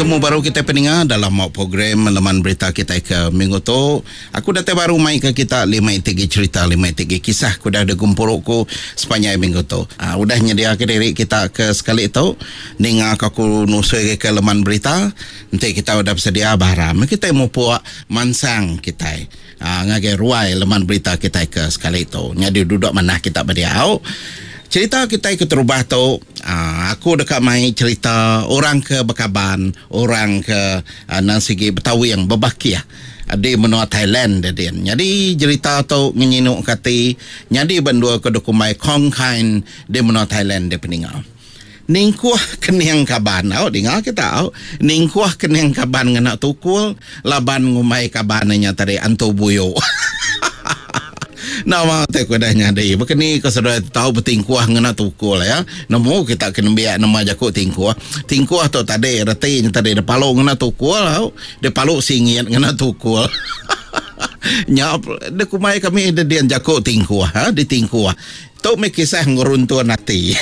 temu baru kita pendengar dalam program laman berita kita ke minggu tu. Aku dah baru mai ke kita 5 cerita 5 kisah aku dah ada kumpul aku sepanjang minggu tu. Udah nyedia ke diri kita ke sekali tu ninga aku nusui ke laman berita. Nanti kita udah bersedia barang. Kita mau puak mansang kita. Ngagai ruai laman berita kita ke sekali tu. Nyadi duduk mana kita berdiau. Cerita kita ikut terubah tu, aku dekat mai cerita orang ke Bakaban, orang ke nang segi Betawi yang berbaki di menua Thailand dia. Jadi cerita tu menyinuk kati, nyadi bandua ke dokumai Kong Kain di menua Thailand dia peninggal. Ningkuah keniang kaban, dengar kita ningkuah keniang kaban ngena tukul, laban ngumai kabananya tadi anto buyo. Nama aku dah nyadai. Begini kau sudah tahu bertingkuah ngena tukul ya. Namo kita kena biak nama jakuk tingkuah. Tingkuah tu tadi reti tadi de palung ngena tukul, de paluk singit ngena tukul. Nyap de kumai kami de dian jakuk tingkuah, di tingkuah. Tu me kisah nguruntun hati.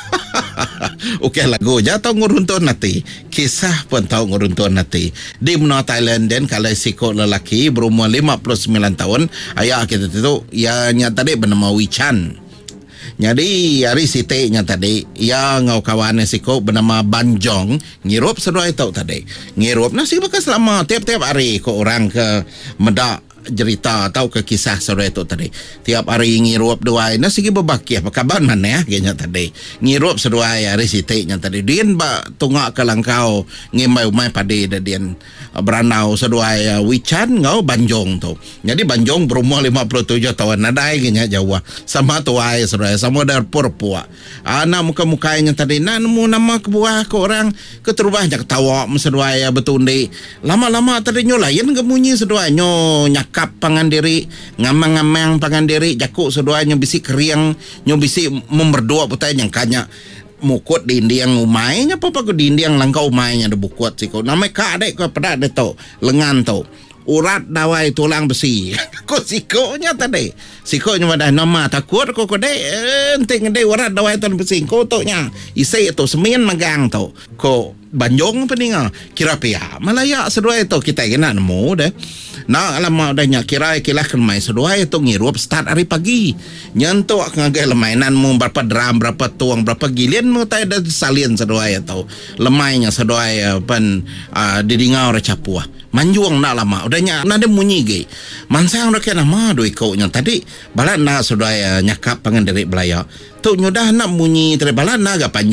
Okey lagu jatuh nguruntun hati. Kisah pun tahu nguruntun hati. Di menua Thailand dan kalau sikok lelaki berumur 59 tahun, ayah kita tu ia nyata tadi bernama Wichan. Jadi hari siti nyata tadi ia ngau kawan sikok bernama Banjong ngirup sedua itu tadi. Ngirup nasi bekas lama tiap-tiap hari ko orang ke medak cerita atau ke kisah sore itu tadi. Tiap hari ngirup dua nasi berbaki apa kabar mana kayaknya tadi. Ngirup sedua hari sitiknya tadi. Dian ba tungak ke langkau ngimai-umai padi dian beranau sedua Wichan ngau Banjong tu. Jadi Banjong berumur 57 tahun nadai kayaknya Jawa. Sama tua sedua sama dar purpua. Anak muka-mukanya tadi nemu nama kebuah ke orang keterubah jak tawa sedua betundi. Lama-lama tadi nyolayan kemunyi sedua nyakap pangan diri ngamang-ngamang pangan diri jakuk seduanya bisi keriang nyo bisi memberdoa putai yang kanya mukut dindiang umainya apa ke dindiang langkau umainya de bukut siko namai ka adek ko pada de to lengan to urat dawai tulang besi ko sikonya tadi sikonya wadah nama takut ko de enting de urat dawai tulang besi ko to nya isi to semen magang to ko Banjong peningal kira pihak Malaya sedua itu kita kena nemu deh. Nah lama udahnya kira kilah kemai sedua itu ngirup start hari pagi nyentuh ngagai lemainan mu berapa drum berapa tuang berapa gilian mu tak ada salin sedua itu lemainya sedua pen didingau recapua manjuang nak lama udahnya nade munyi ge mansang dah kena mah doi kau nya tadi balan na sedua nyakap pangan dari belaya tu nyodah nak munyi dari balan na ga